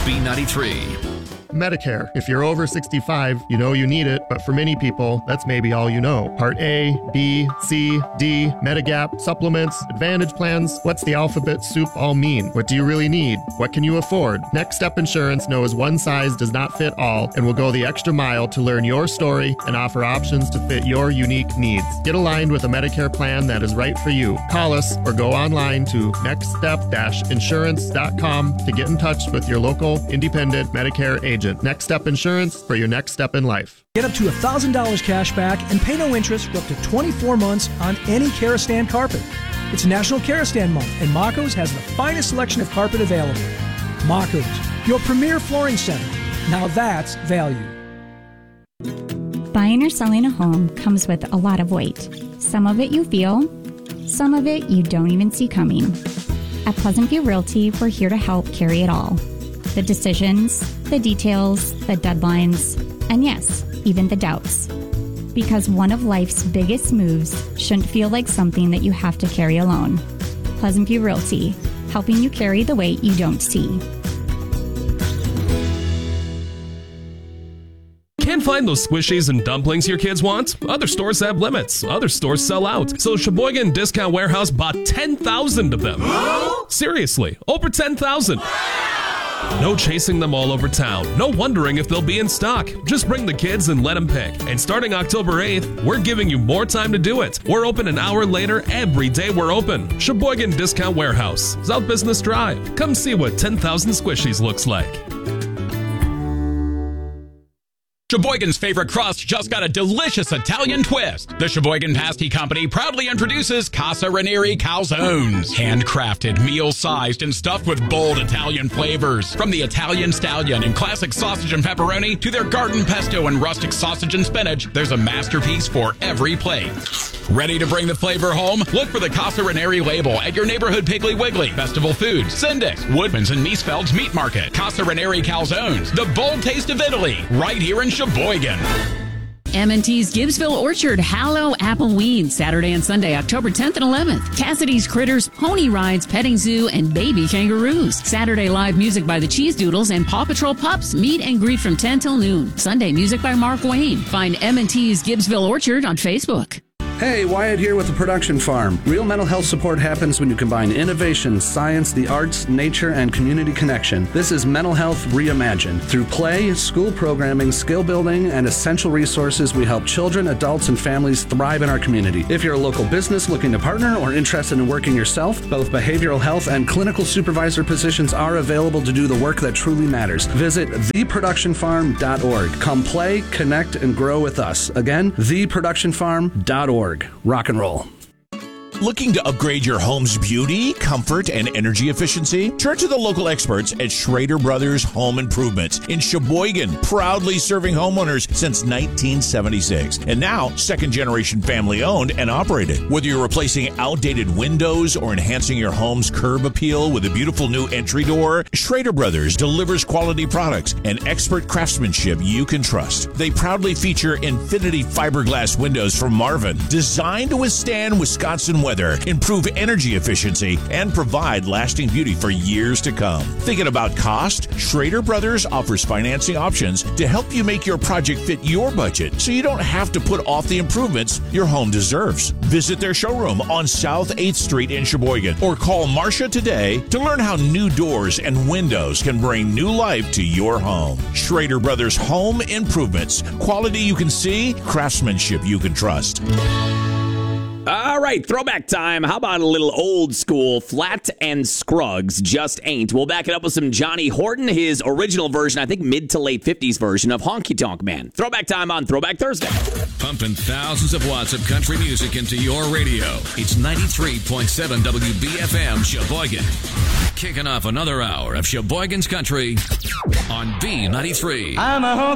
B93. Medicare. If you're over 65, you know you need it, but for many people, that's maybe all you know. Part A, B, C, D, Medigap, supplements, Advantage plans. What's the alphabet soup all mean? What do you really need? What can you afford? Next Step Insurance knows one size does not fit all and will go the extra mile to learn your story and offer options to fit your unique needs. Get aligned with a Medicare plan that is right for you. Call us or go online to nextstep-insurance.com to get in touch with your local independent Medicare agent. Next Step Insurance for your next step in life. Get up to $1,000 cash back and pay no interest for up to 24 months on any Karastan carpet. It's National Karastan Month, and Mako's has the finest selection of carpet available. Mako's, your premier flooring center. Now that's value. Buying or selling a home comes with a lot of weight. Some of it you feel, some of it you don't even see coming. At Pleasant View Realty, we're here to help carry it all. The decisions, the details, the deadlines, and yes, even the doubts. Because one of life's biggest moves shouldn't feel like something that you have to carry alone. Pleasant View Realty, helping you carry the weight you don't see. Can't find those squishies and dumplings your kids want? Other stores have limits. Other stores sell out. So Sheboygan Discount Warehouse bought 10,000 of them. Seriously, over 10,000. No chasing them all over town. No wondering if they'll be in stock. Just bring the kids and let them pick. And starting October 8th, we're giving you more time to do it. We're open an hour later every day we're open. Sheboygan Discount Warehouse, South Business Drive. Come see what 10,000 squishies looks like. Sheboygan's favorite crust just got a delicious Italian twist. The Sheboygan Pasty Company proudly introduces Casa Ranieri Calzones. Handcrafted, meal-sized, and stuffed with bold Italian flavors. From the Italian Stallion and classic sausage and pepperoni to their garden pesto and rustic sausage and spinach, there's a masterpiece for every plate. Ready to bring the flavor home? Look for the Casa Ranieri label at your neighborhood Piggly Wiggly, Festival Foods, Syndex, Woodman's, and Miesfeld's Meat Market. Casa Ranieri Calzones, the bold taste of Italy, right here in Sheboygan. M&T's Gibbsville Orchard Hallow Appleweed, Saturday and Sunday, October 10th and 11th. Cassidy's Critters, Pony Rides, Petting Zoo, and Baby Kangaroos. Saturday live music by the Cheese Doodles and Paw Patrol Pups. Meet and greet from 10 till noon. Sunday music by Mark Wayne. Find M&T's Gibbsville Orchard on Facebook. Hey, Wyatt here with the Production Farm. Real mental health support happens when you combine innovation, science, the arts, nature, and community connection. This is Mental Health Reimagined. Through play, school programming, skill building, and essential resources, we help children, adults, and families thrive in our community. If you're a local business looking to partner or interested in working yourself, both behavioral health and clinical supervisor positions are available to do the work that truly matters. Visit theproductionfarm.org. Come play, connect, and grow with us. Again, theproductionfarm.org. Rock and roll. Looking to upgrade your home's beauty, comfort, and energy efficiency? Turn to the local experts at Schrader Brothers Home Improvements in Sheboygan, proudly serving homeowners since 1976. And now, second-generation family-owned and operated. Whether you're replacing outdated windows or enhancing your home's curb appeal with a beautiful new entry door, Schrader Brothers delivers quality products and expert craftsmanship you can trust. They proudly feature Infinity fiberglass windows from Marvin, designed to withstand Wisconsin weather, improve energy efficiency, and provide lasting beauty for years to come. Thinking about cost? Schrader Brothers offers financing options to help you make your project fit your budget so you don't have to put off the improvements your home deserves. Visit their showroom on South 8th Street in Sheboygan or call Marcia today to learn how new doors and windows can bring new life to your home. Schrader Brothers Home Improvements. Quality you can see, craftsmanship you can trust. All right, throwback time. How about a little old school? Flat and Scruggs Just Ain't. We'll back it up with some Johnny Horton, his original version, I think mid to late 50s version of Honky Tonk Man. Throwback time on Throwback Thursday. Pumping thousands of watts of country music into your radio. It's 93.7 WBFM Sheboygan. Kicking off another hour of Sheboygan's Country on B93. I'm a